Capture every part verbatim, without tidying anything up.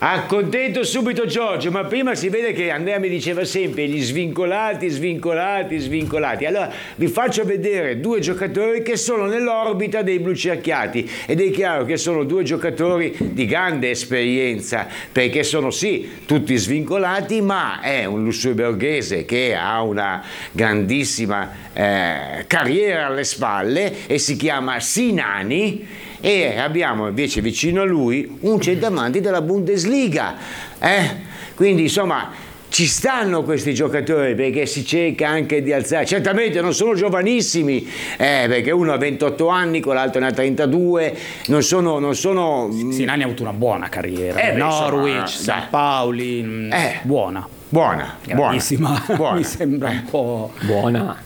Accontento subito Giorgio, ma prima si vede che Andrea mi diceva sempre gli svincolati, svincolati, svincolati. Allora vi faccio vedere due giocatori che sono nell'orbita dei blucerchiati ed è chiaro che sono due giocatori di grande esperienza, perché sono sì tutti svincolati, ma è un lussemburghese che ha una grandissima eh, carriera alle spalle e si chiama Sinani. E abbiamo invece vicino a lui un centravanti della Bundesliga, eh? Quindi insomma ci stanno questi giocatori, perché si cerca anche di alzare, certamente non sono giovanissimi, eh, perché uno ha ventotto anni, quell'altro ne ha trentadue, non sono... Non sono... Sinani ha avuto una buona carriera, eh, Norwich, San Pauli, eh. buona. Buona, grandissima, buona. Mi sembra un po' buona,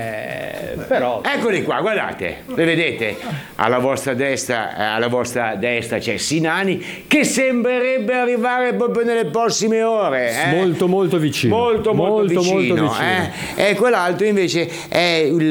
eh, però eccoli qua, guardate, le vedete alla vostra destra, alla vostra destra c'è Sinani che sembrerebbe arrivare proprio nelle prossime ore, eh? molto molto vicino, molto molto, molto vicino, molto vicino. Eh? E quell'altro invece è il,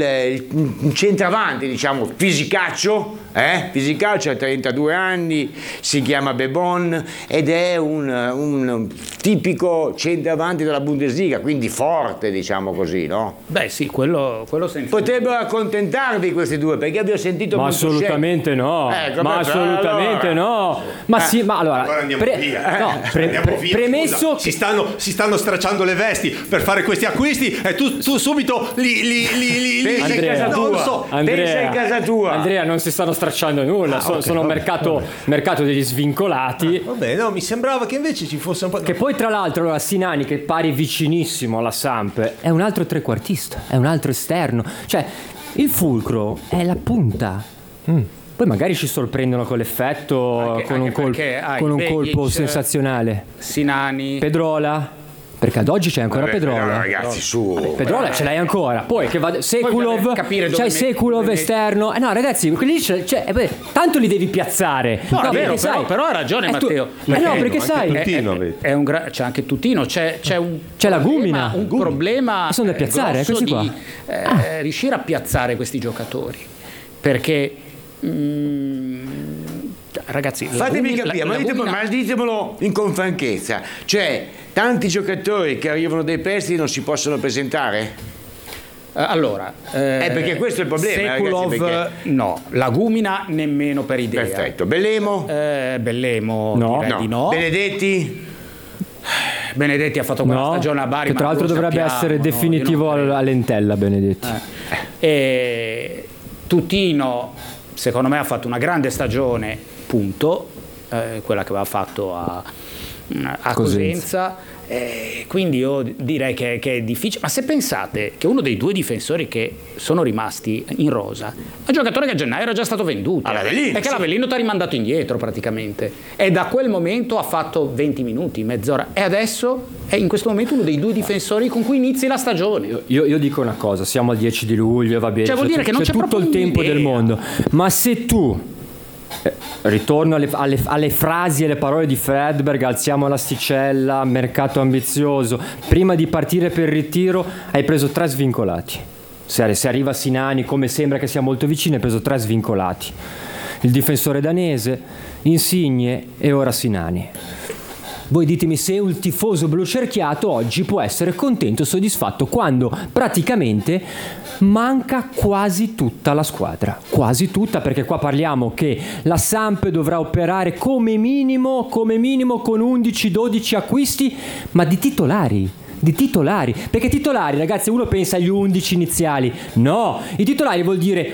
il centravanti, diciamo fisicaccio. Eh? Fisicaccio ha trentadue anni, si chiama Bebon ed è un, un tipico centravanti della Bundesliga, quindi forte, diciamo così, no? Beh sì, quello, quello senza... Potrebbero accontentarvi questi due, perché abbiamo sentito ma molto assolutamente no, ecco, ma assolutamente allora. no ma eh. sì, ma allora, allora andiamo pre- via, no, pre- andiamo pre- via, premesso si stanno, si stanno stracciando le vesti per fare questi acquisti e tu, tu subito li, li, li, li pensa li, in casa non tua, so. Andrea, pensa in casa tua Andrea, non si stanno stracciando nulla, ah, so, okay, sono mercato, mercato degli svincolati. Ah, vabbè, no, mi sembrava che invece ci fosse un po'. Che poi tra l'altro allora, Sinani, che pari vicinissimo alla Samp, è un altro trequartista, è un altro esterno, cioè il fulcro è la punta. Mm. Poi magari ci sorprendono con l'effetto, anche, con, anche un, col- con un colpo sensazionale. Sinani, Pedrola. Perché ad oggi c'è ancora Vabbè, Pedrola. no, ragazzi, su. Vabbè, Pedrola ce l'hai ancora. Poi che va Sekulov, c'hai Sekulov esterno. Eh no, ragazzi, quelli c'è, c'è, eh, beh, tanto li devi piazzare. No, no, è vero, sai, però, però ha ragione eh, Matteo. Tu, eh no, perché sai, Tutino, è, è, è un gra- c'è anche Tutino, c'è, c'è un c'è la problema, Gumina, un Gumina. problema sono da piazzare, questi di qua. Eh, ah. riuscire a piazzare questi giocatori, perché mm, ragazzi, fatemi la, capire, la, ma, la ditemelo, Gumina... ma ditemelo in franchezza, cioè tanti giocatori che arrivano dai prestiti non si possono presentare? Allora, eh, eh, perché questo è il problema, Sekulov, ragazzi, perché... no, la Gumina nemmeno per idea. Perfetto, Bellemo? Eh, Bellemo no. direi no. di no. Benedetti? Benedetti ha fatto quella no, stagione a Bari, che tra ma l'altro dovrebbe sappiamo, essere no? definitivo a Lentella Benedetti. Eh. E Tutino secondo me ha fatto una grande stagione, punto, eh, quella che aveva fatto a, a Cosenza, Cosenza. Eh, quindi io direi che, che è difficile, ma se pensate che uno dei due difensori che sono rimasti in rosa è un giocatore che a gennaio era già stato venduto, All'Avellino, perché sì. l'Avellino ti ha rimandato indietro praticamente, e da quel momento ha fatto venti minuti, mezz'ora, e adesso è in questo momento uno dei due difensori con cui inizi la stagione. Io, io dico una cosa, siamo al dieci di luglio, va bene, cioè vuol dire che non c'è, c'è tutto il tempo del mondo, ma se tu Eh, ritorno alle, alle, alle frasi e alle parole di Fredberg, alziamo l'asticella, mercato ambizioso, prima di partire per il ritiro hai preso tre svincolati, se, se arriva Sinani come sembra che sia molto vicino hai preso tre svincolati, il difensore danese, Insigne e ora Sinani. Voi ditemi se un tifoso blucerchiato oggi può essere contento e soddisfatto quando praticamente manca quasi tutta la squadra, quasi tutta, perché qua parliamo che la Samp dovrà operare come minimo, come minimo con undici dodici acquisti, ma di titolari. Di titolari, perché titolari, ragazzi, uno pensa agli undici iniziali, no, i titolari vuol dire